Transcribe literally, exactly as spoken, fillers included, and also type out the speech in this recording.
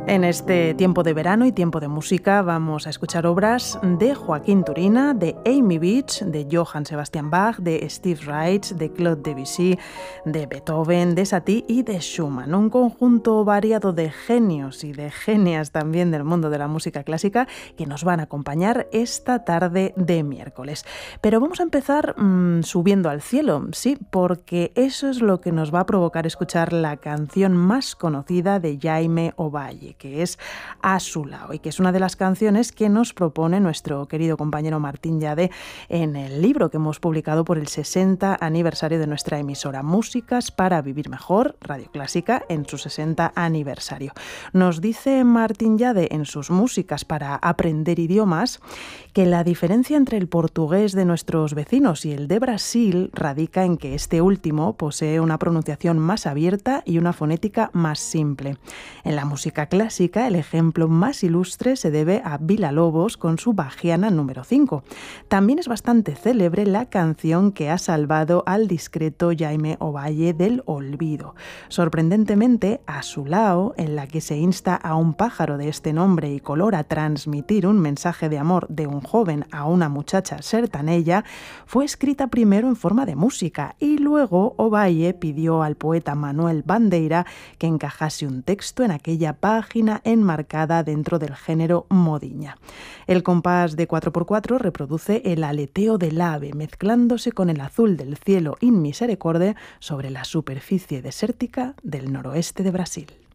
En este tiempo de verano y tiempo de música vamos a escuchar obras de Joaquín Turina, de Amy Beach, de Johann Sebastian Bach, de Steve Reich, de Claude Debussy, de Beethoven, de Satie y de Schumann. Un conjunto variado de genios y de genias también del mundo de la música clásica que nos van a acompañar esta tarde de miércoles. Pero vamos a empezar mmm, subiendo al cielo, sí, porque eso es lo que nos va a provocar escuchar la canción más conocida de Jaime Ovalle, que es A su lado, y que es una de las canciones que nos propone nuestro querido compañero Martín Llade en el libro que hemos publicado por el sesenta aniversario de nuestra emisora, Músicas para vivir mejor, Radio Clásica, en su sesenta aniversario. Nos dice Martín Llade en sus Músicas para aprender idiomas que la diferencia entre el portugués de nuestros vecinos y el de Brasil radica en que este último posee una pronunciación más abierta y una fonética más simple. En la música clásica, el ejemplo más ilustre se debe a Villa-Lobos con su Bachiana número cinco. También es bastante célebre la canción que ha salvado al discreto Jaime Ovalle del olvido. Sorprendentemente, A su lado, en la que se insta a un pájaro de este nombre y color a transmitir un mensaje de amor de un joven a una muchacha sertanella, fue escrita primero en forma de música y luego Ovalle pidió al poeta Manuel Bandeira que encajase un texto en aquella página enmarcada dentro del género modiña. El compás de cuatro por cuatro reproduce el aleteo del ave mezclándose con el azul del cielo in misericorde sobre la superficie desértica del noroeste de Brasil.